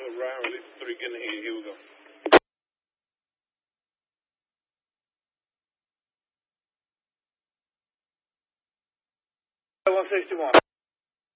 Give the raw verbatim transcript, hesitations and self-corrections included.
Ryan, release three, get in the heat. Here we go. one sixty-one.